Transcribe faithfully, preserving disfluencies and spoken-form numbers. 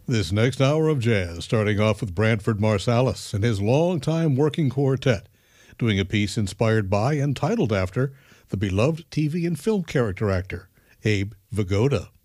This next hour of jazz, starting off with Branford Marsalis and his longtime working quartet, doing a piece inspired by and titled after the beloved T V and film character actor, Abe Vigoda.